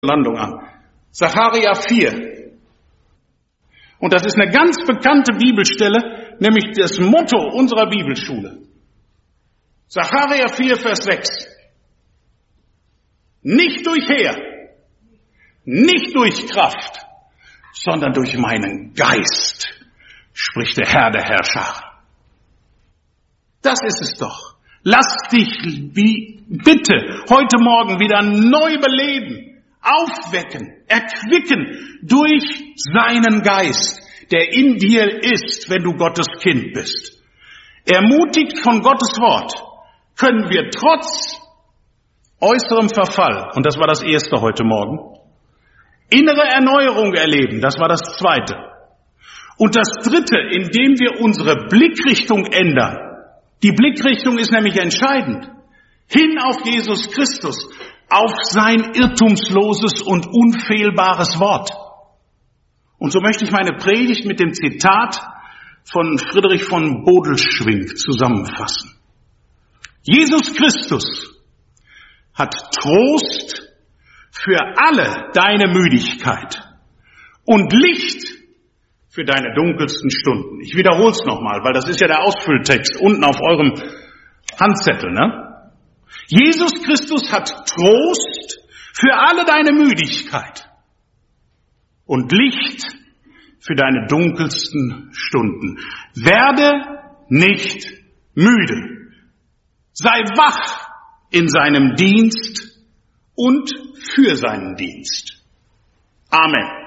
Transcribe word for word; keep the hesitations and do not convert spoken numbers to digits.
Landung an. Sacharja vier. Und das ist eine ganz bekannte Bibelstelle, nämlich das Motto unserer Bibelschule. Sacharja vier, Vers sechs. Nicht durch Heer, nicht durch Kraft, sondern durch meinen Geist, spricht der Herr der Herrscher. Das ist es doch. Lass dich wie bitte heute Morgen wieder neu beleben, aufwecken, erquicken durch seinen Geist, der in dir ist, wenn du Gottes Kind bist. Ermutigt von Gottes Wort können wir trotz äußerem Verfall, und das war das erste heute Morgen, innere Erneuerung erleben, das war das zweite. Und das dritte, indem wir unsere Blickrichtung ändern. Die Blickrichtung ist nämlich entscheidend. Hin auf Jesus Christus, auf sein irrtumsloses und unfehlbares Wort. Und so möchte ich meine Predigt mit dem Zitat von Friedrich von Bodelschwingh zusammenfassen. Jesus Christus hat Trost für alle deine Müdigkeit und Licht für deine dunkelsten Stunden. Ich wiederhole es nochmal, weil das ist ja der Ausfülltext unten auf eurem Handzettel, ne? Jesus Christus hat Trost für alle deine Müdigkeit und Licht für deine dunkelsten Stunden. Werde nicht müde. Sei wach in seinem Dienst und für seinen Dienst. Amen.